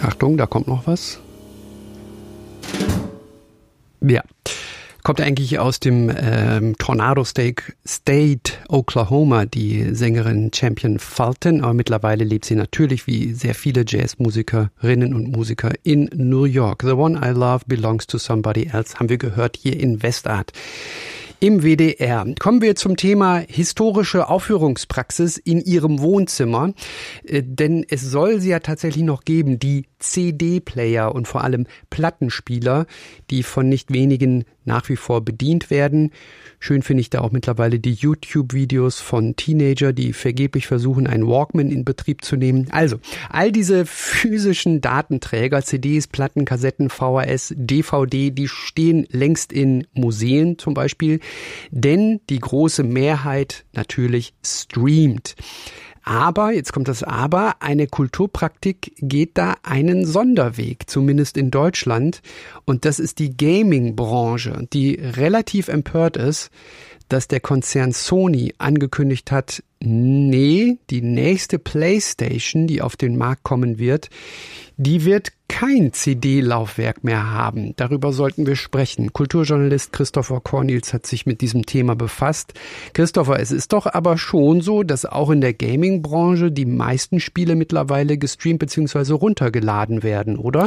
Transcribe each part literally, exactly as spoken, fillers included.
Achtung, da kommt noch was. Ja. Kommt eigentlich aus dem ähm, Tornado State, State, Oklahoma, die Sängerin Champion Fulton, aber mittlerweile lebt sie natürlich wie sehr viele Jazzmusikerinnen und Musiker in New York. The One I Love Belongs to Somebody Else haben wir gehört hier in Westart im W D R. Kommen wir zum Thema historische Aufführungspraxis in Ihrem Wohnzimmer, äh, denn es soll sie ja tatsächlich noch geben, die C D-Player und vor allem Plattenspieler, die von nicht wenigen nach wie vor bedient werden. Schön finde ich da auch mittlerweile die YouTube-Videos von Teenager, die vergeblich versuchen, einen Walkman in Betrieb zu nehmen. Also, all diese physischen Datenträger, C Ds, Platten, Kassetten, V H S, D V D, die stehen längst in Museen zum Beispiel, denn die große Mehrheit natürlich streamt. Aber, jetzt kommt das Aber, eine Kulturpraktik geht da einen Sonderweg, zumindest in Deutschland. Und das ist die Gaming-Branche, die relativ empört ist, dass der Konzern Sony angekündigt hat, nee, die nächste PlayStation, die auf den Markt kommen wird, die wird kein C D-Laufwerk mehr haben. Darüber sollten wir sprechen. Kulturjournalist Christopher Cornils hat sich mit diesem Thema befasst. Christopher, es ist doch aber schon so, dass auch in der Gaming-Branche die meisten Spiele mittlerweile gestreamt bzw. runtergeladen werden, oder?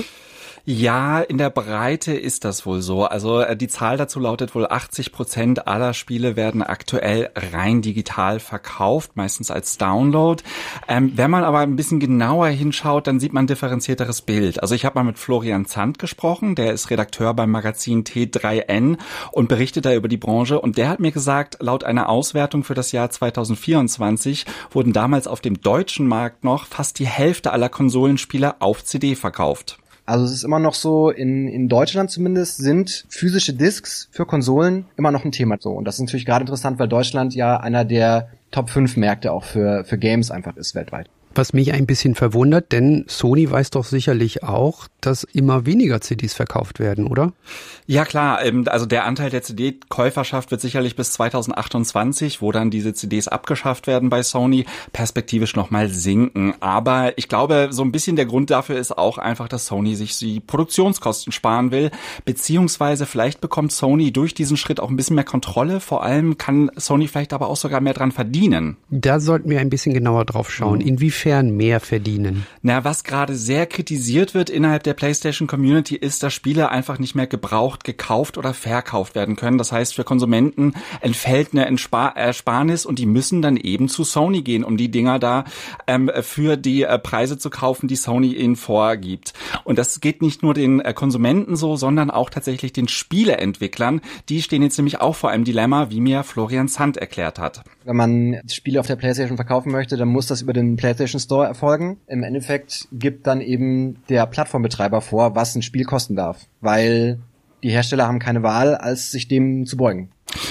Ja, in der Breite ist das wohl so. Also die Zahl dazu lautet wohl, achtzig Prozent aller Spiele werden aktuell rein digital verkauft, meistens als Download. Ähm, wenn man aber ein bisschen genauer hinschaut, dann sieht man ein differenzierteres Bild. Also ich habe mal mit Florian Zandt gesprochen, der ist Redakteur beim Magazin T drei N und berichtet da über die Branche. Und der hat mir gesagt, laut einer Auswertung für das Jahr zweitausendvierundzwanzig wurden damals auf dem deutschen Markt noch fast die Hälfte aller Konsolenspiele auf C D verkauft. Also es ist immer noch so, in in Deutschland zumindest sind physische Discs für Konsolen immer noch ein Thema so. Und das ist natürlich gerade interessant, weil Deutschland ja einer der Top fünf Märkte auch für für Games einfach ist weltweit. Was mich ein bisschen verwundert, denn Sony weiß doch sicherlich auch, dass immer weniger C Ds verkauft werden, oder? Ja klar, also der Anteil der C D-Käuferschaft wird sicherlich bis zweitausendachtundzwanzig, wo dann diese C Ds abgeschafft werden bei Sony, perspektivisch nochmal sinken. Aber ich glaube, so ein bisschen der Grund dafür ist auch einfach, dass Sony sich die Produktionskosten sparen will, beziehungsweise vielleicht bekommt Sony durch diesen Schritt auch ein bisschen mehr Kontrolle. Vor allem kann Sony vielleicht aber auch sogar mehr dran verdienen. Da sollten wir ein bisschen genauer drauf schauen. Mhm. Inwiefern mehr verdienen? Na, was gerade sehr kritisiert wird innerhalb der PlayStation-Community ist, dass Spiele einfach nicht mehr gebraucht, gekauft oder verkauft werden können. Das heißt, für Konsumenten entfällt eine Entspar- Ersparnis und die müssen dann eben zu Sony gehen, um die Dinger da ähm, für die äh, Preise zu kaufen, die Sony ihnen vorgibt. Und das geht nicht nur den äh, Konsumenten so, sondern auch tatsächlich den Spieleentwicklern. Die stehen jetzt nämlich auch vor einem Dilemma, wie mir Florian Zandt erklärt hat. Wenn man Spiele auf der PlayStation verkaufen möchte, dann muss das über den PlayStation Store erfolgen. Im Endeffekt gibt dann eben der Plattformbetreiber vor, was ein Spiel kosten darf, weil die Hersteller haben keine Wahl, als sich dem zu beugen.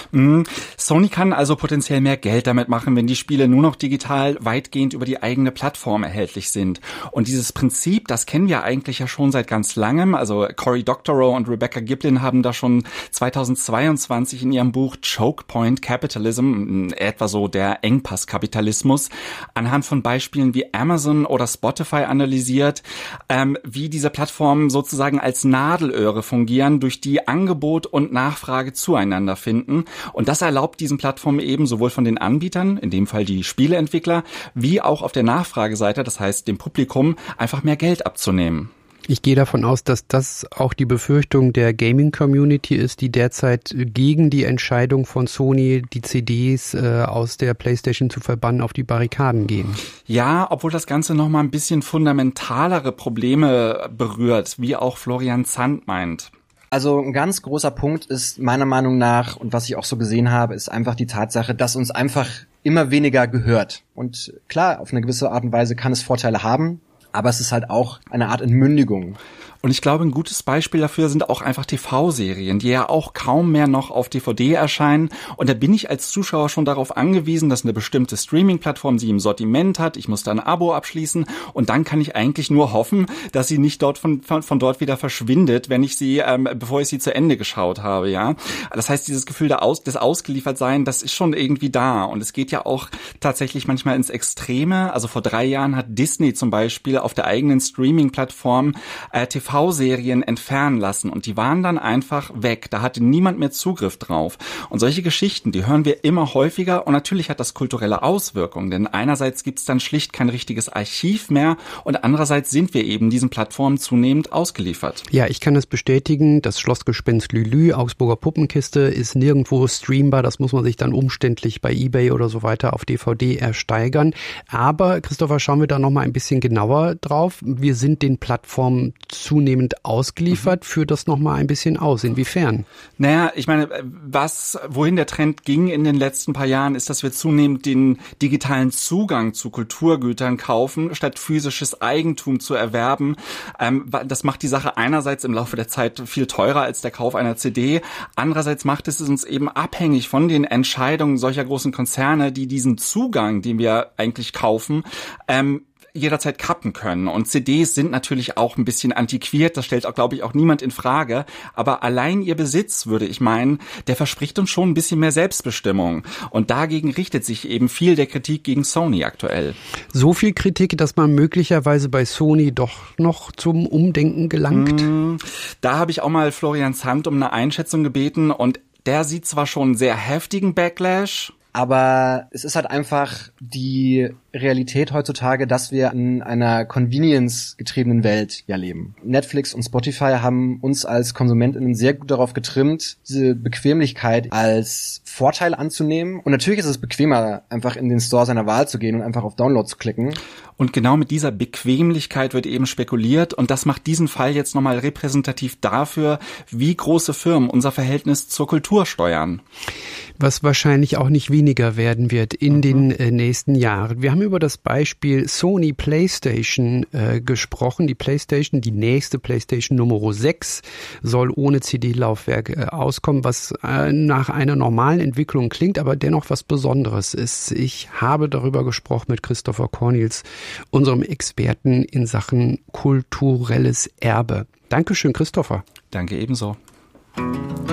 Sony kann also potenziell mehr Geld damit machen, wenn die Spiele nur noch digital weitgehend über die eigene Plattform erhältlich sind. Und dieses Prinzip, das kennen wir eigentlich ja schon seit ganz langem. Also Cory Doctorow und Rebecca Giblin haben da schon zweitausendzweiundzwanzig in ihrem Buch Choke Point Capitalism, etwa so der Engpasskapitalismus, anhand von Beispielen wie Amazon oder Spotify analysiert, ähm, wie diese Plattformen sozusagen als Nadelöhre fungieren, durch die Angebot und Nachfrage zueinander finden. Und das erlaubt diesen Plattformen eben sowohl von den Anbietern, in dem Fall die Spieleentwickler, wie auch auf der Nachfrageseite, das heißt dem Publikum, einfach mehr Geld abzunehmen. Ich gehe davon aus, dass das auch die Befürchtung der Gaming-Community ist, die derzeit gegen die Entscheidung von Sony, die C Ds äh, aus der PlayStation zu verbannen, auf die Barrikaden gehen. Ja, obwohl das Ganze nochmal ein bisschen fundamentalere Probleme berührt, wie auch Florian Zandt meint. Also ein ganz großer Punkt ist meiner Meinung nach, und was ich auch so gesehen habe, ist einfach die Tatsache, dass uns einfach immer weniger gehört. Und klar, auf eine gewisse Art und Weise kann es Vorteile haben, aber es ist halt auch eine Art Entmündigung. Und ich glaube, ein gutes Beispiel dafür sind auch einfach T V-Serien, die ja auch kaum mehr noch auf D V D erscheinen. Und da bin ich als Zuschauer schon darauf angewiesen, dass eine bestimmte Streaming-Plattform sie im Sortiment hat. Ich muss da ein Abo abschließen und dann kann ich eigentlich nur hoffen, dass sie nicht dort von von, von dort wieder verschwindet, wenn ich sie, ähm, bevor ich sie zu Ende geschaut habe. Ja, das heißt, dieses Gefühl der Aus, des Ausgeliefertsein, das ist schon irgendwie da. Und es geht ja auch tatsächlich manchmal ins Extreme. Also vor drei Jahren hat Disney zum Beispiel auf der eigenen Streaming-Plattform äh, T V-Serien entfernen lassen und die waren dann einfach weg. Da hatte niemand mehr Zugriff drauf. Und solche Geschichten, die hören wir immer häufiger und natürlich hat das kulturelle Auswirkungen, denn einerseits gibt es dann schlicht kein richtiges Archiv mehr und andererseits sind wir eben diesen Plattformen zunehmend ausgeliefert. Ja, ich kann das bestätigen. Das Schlossgespenst Lülü, Augsburger Puppenkiste, ist nirgendwo streambar. Das muss man sich dann umständlich bei eBay oder so weiter auf D V D ersteigern. Aber, Christopher, schauen wir da noch mal ein bisschen genauer drauf. Wir sind den Plattformen zunehmend ausgeliefert. Mhm. Führt das noch mal ein bisschen aus. Inwiefern? Naja, ich meine, was, wohin der Trend ging in den letzten paar Jahren, ist, dass wir zunehmend den digitalen Zugang zu Kulturgütern kaufen, statt physisches Eigentum zu erwerben. Ähm, das macht die Sache einerseits im Laufe der Zeit viel teurer als der Kauf einer C D. Andererseits macht es uns eben abhängig von den Entscheidungen solcher großen Konzerne, die diesen Zugang, den wir eigentlich kaufen, ähm, jederzeit kappen können. Und C Ds sind natürlich auch ein bisschen antiquiert, das stellt auch, glaube ich, auch niemand in Frage. Aber allein ihr Besitz, würde ich meinen, der verspricht uns schon ein bisschen mehr Selbstbestimmung. Und dagegen richtet sich eben viel der Kritik gegen Sony aktuell. So viel Kritik, dass man möglicherweise bei Sony doch noch zum Umdenken gelangt? Mmh, da habe ich auch mal Florian Zandt um eine Einschätzung gebeten und der sieht zwar schon einen sehr heftigen Backlash, aber es ist halt einfach die Realität heutzutage, dass wir in einer Convenience-getriebenen Welt ja leben. Netflix und Spotify haben uns als KonsumentInnen sehr gut darauf getrimmt, diese Bequemlichkeit als Vorteil anzunehmen. Und natürlich ist es bequemer, einfach in den Store seiner Wahl zu gehen und einfach auf Download zu klicken. Und genau mit dieser Bequemlichkeit wird eben spekuliert und das macht diesen Fall jetzt nochmal repräsentativ dafür, wie große Firmen unser Verhältnis zur Kultur steuern. Was wahrscheinlich auch nicht weniger werden wird in mhm. den äh, nächsten Jahren. Wir haben über das Beispiel Sony PlayStation äh, gesprochen. Die PlayStation, die nächste PlayStation Nummer sechs, soll ohne C D-Laufwerk äh, auskommen, was äh, nach einer normalen Entwicklung klingt, aber dennoch was Besonderes ist. Ich habe darüber gesprochen mit Christopher Cornils, unserem Experten in Sachen kulturelles Erbe. Dankeschön, Christopher. Danke ebenso.